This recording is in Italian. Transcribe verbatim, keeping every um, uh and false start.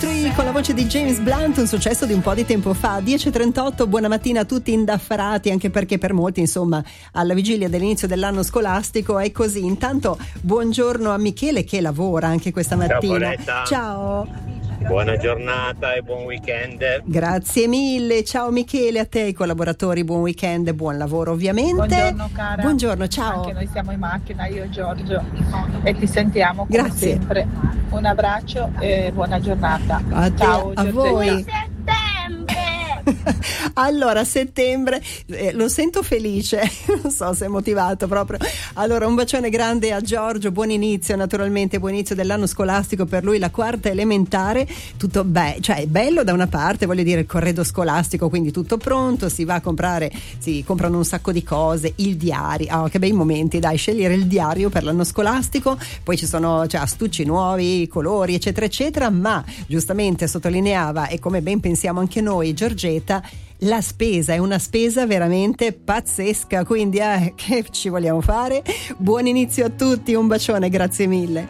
Con la voce di James Blunt, un successo di un po' di tempo fa. Dieci e trentotto, buona mattina a tutti indaffarati, anche perché per molti, insomma, alla vigilia dell'inizio dell'anno scolastico è così. Intanto buongiorno a Michele che lavora anche questa mattina. Ciao, ciao. Buona giornata e buon weekend. Grazie mille, ciao Michele, a te e ai collaboratori buon weekend e buon lavoro ovviamente. Buongiorno cara. Buongiorno, ciao. Anche noi siamo in macchina, io e Giorgio, e ti sentiamo come Grazie. sempre. Un abbraccio e buona giornata. A te, ciao a voi. Allora, settembre, eh, lo sento felice, non so se è motivato proprio. Allora, un bacione grande a Giorgio, buon inizio, naturalmente, buon inizio dell'anno scolastico per lui, la quarta elementare. Tutto beh, cioè è bello da una parte, voglio dire, il corredo scolastico, quindi tutto pronto, si va a comprare, si comprano un sacco di cose, il diario, oh, che bei momenti, dai, scegliere il diario per l'anno scolastico, poi ci sono, cioè, astucci nuovi, colori, eccetera, eccetera, ma giustamente sottolineava, e come ben pensiamo anche noi, Giorgetta, la spesa è una spesa veramente pazzesca, quindi eh, che ci vogliamo fare? Buon inizio a tutti, un bacione, grazie mille.